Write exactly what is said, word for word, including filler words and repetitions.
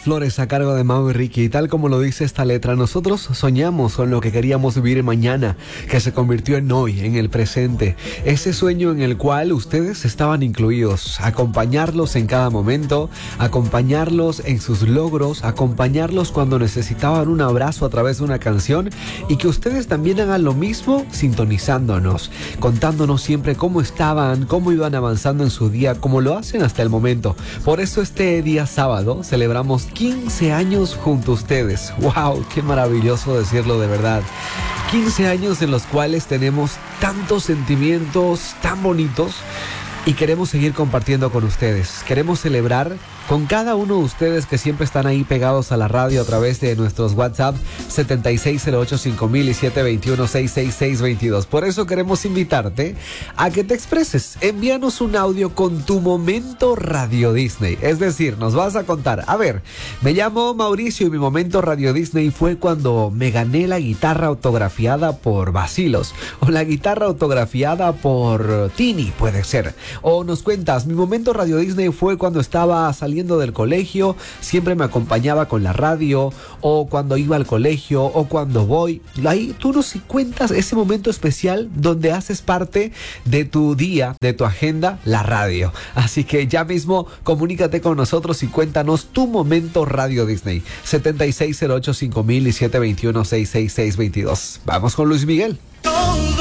Flores a cargo de Mau y Ricky. Y tal como lo dice esta letra, nosotros soñamos con lo que queríamos vivir mañana, que se convirtió en hoy, en el presente. Ese sueño en el cual ustedes estaban incluidos. Acompañarlos en cada momento, acompañarlos en sus logros, acompañarlos cuando necesitaban un abrazo a través de una canción, y que ustedes también hagan lo mismo sintonizándonos, contándonos siempre cómo estaban, cómo iban avanzando en su día, como lo hacen hasta el momento. Por eso este día sábado celebramos quince años junto a ustedes. ¡Wow! ¡Qué maravilloso decirlo, de verdad! quince años en los cuales tenemos tantos sentimientos tan bonitos y queremos seguir compartiendo con ustedes. Queremos celebrar con cada uno de ustedes que siempre están ahí pegados a la radio a través de nuestros WhatsApp setenta y seis cero ocho cinco mil y siete dos uno seis seis seis dos dos. Por eso queremos invitarte a que te expreses. Envíanos un audio con tu momento Radio Disney. Es decir, nos vas a contar: a ver, me llamo Mauricio y mi momento Radio Disney fue cuando me gané la guitarra autografiada por Bacilos, o la guitarra autografiada por Tini, puede ser. O nos cuentas: mi momento Radio Disney fue cuando estaba saliendo del colegio, siempre me acompañaba con la radio, o cuando iba al colegio, o cuando voy. Ahí tú nos cuentas ese momento especial donde haces parte de tu día, de tu agenda, la radio. Así que ya mismo comunícate con nosotros y cuéntanos tu momento Radio Disney. setenta y seis cero ocho cinco mil y siete dos uno seis seis seis dos dos. Vamos con Luis Miguel.